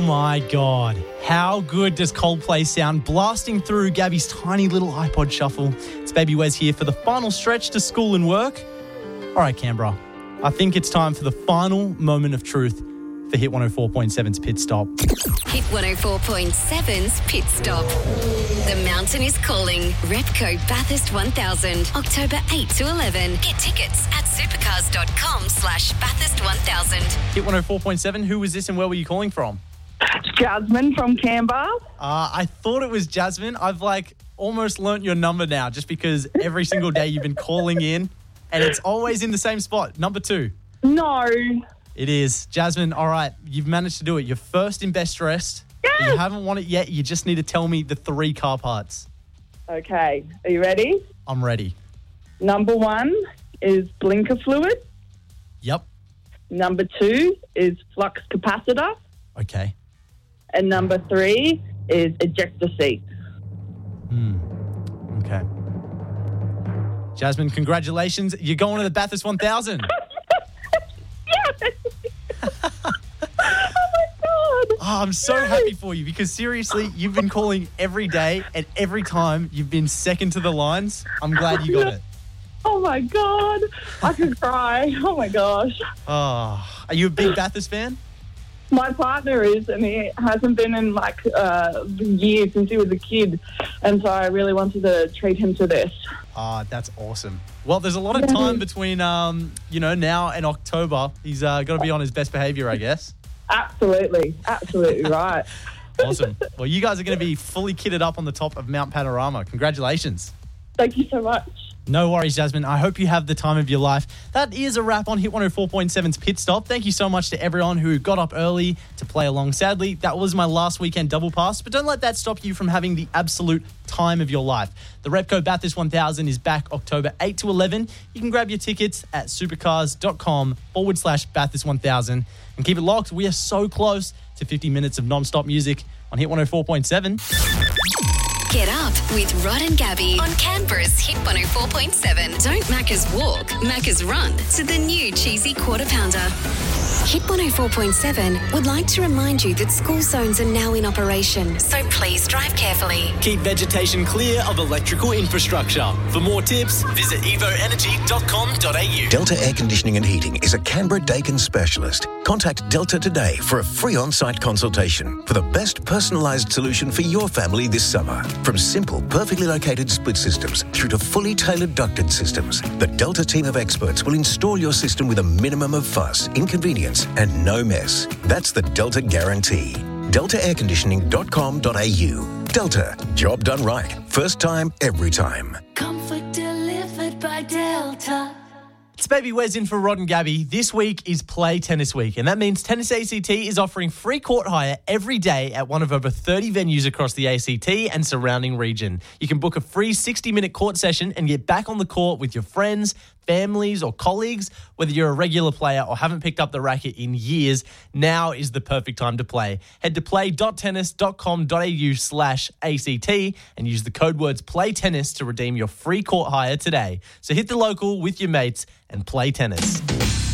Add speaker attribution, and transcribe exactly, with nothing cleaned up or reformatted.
Speaker 1: My God, how good does Coldplay sound blasting through Gabby's tiny little iPod shuffle? It's Baby Wes here for the final stretch to school and work. All right, Canberra, I think it's time for the final moment of truth for Hit one oh four point seven's Pit Stop.
Speaker 2: Hit one oh four point seven's Pit Stop. The mountain is calling. Repco Bathurst one thousand, October eighth to eleven. Get tickets at supercars.com slash Bathurst 1000.
Speaker 1: Hit one oh four point seven, who was this and where were you calling from?
Speaker 3: Jasmine from Canberra.
Speaker 1: Uh, I thought it was Jasmine. I've like almost learnt your number now just because every single day you've been calling in and it's always in the same spot. Number two.
Speaker 3: No.
Speaker 1: It is. Jasmine, all right, you've managed to do it. You're first in Best Dressed.
Speaker 3: Yes!
Speaker 1: You haven't won it yet. You just need to tell me the three car parts.
Speaker 3: Okay, are you ready?
Speaker 1: I'm ready.
Speaker 3: Number one is blinker fluid.
Speaker 1: Yep.
Speaker 3: Number two is flux capacitor.
Speaker 1: Okay.
Speaker 3: And number three is ejector seat.
Speaker 1: Hmm. Okay. Jasmine, congratulations. You're going to the Bathurst one thousand.
Speaker 3: Yes! Oh, my God.
Speaker 1: Oh, I'm so happy for you because seriously, you've been calling every day and every time you've been second to the lines. I'm glad you got it.
Speaker 3: Oh, my God. I could cry. Oh, my gosh.
Speaker 1: Oh, are you a big Bathurst fan?
Speaker 3: My partner is, and he hasn't been in like uh, years since he was a kid, and so I really wanted to treat him to this.
Speaker 1: Ah, that's awesome. Well, there's a lot of time between, um, you know, now and October. He's uh, got to be on his best behaviour, I guess.
Speaker 3: Absolutely, absolutely right.
Speaker 1: Awesome. Well, you guys are going to be fully kitted up on the top of Mount Panorama. Congratulations.
Speaker 3: Thank you so much.
Speaker 1: No worries, Jasmine. I hope you have the time of your life. That is a wrap on Hit one oh four point seven's Pit Stop. Thank you so much to everyone who got up early to play along. Sadly, that was my last weekend double pass, but don't let that stop you from having the absolute time of your life. The Repco Bathurst one thousand is back October eighth to eleven. You can grab your tickets at supercars.com forward slash Bathurst 1000 and keep it locked. We are so close to fifty minutes of non-stop music on Hit one oh four point seven.
Speaker 2: Get up with Rod and Gabby on Canberra's Hit one oh four point seven. Don't Macca's walk, Macca's run to the new cheesy quarter pounder. Hit one oh four point seven would like to remind you that school zones are now in operation, so please drive carefully.
Speaker 4: Keep vegetation clear of electrical infrastructure. For more tips, visit evo energy dot com dot a u.
Speaker 5: Delta Air Conditioning and Heating is a Canberra-Dakin specialist. Contact Delta today for a free on-site consultation for the best personalised solution for your family this summer. From simple, perfectly located split systems through to fully tailored ducted systems, the Delta team of experts will install your system with a minimum of fuss, inconvenience and no mess. That's the Delta guarantee. delta air conditioning dot com dot a u. Delta. Job done right. First time, every time.
Speaker 6: Comfort delivered by Delta.
Speaker 1: It's Baby Wes in for Rod and Gabby. This week is Play Tennis Week, and that means Tennis A C T is offering free court hire every day at one of over thirty venues across the A C T and surrounding region. You can book a free sixty-minute court session and get back on the court with your friends, families or colleagues. Whether you're a regular player or haven't picked up the racket in years, now is the perfect time to play. Head to play dot tennis dot com dot a u slash A C T and use the code words PLAYTENNIS to redeem your free court hire today. So hit the local with your mates and play tennis.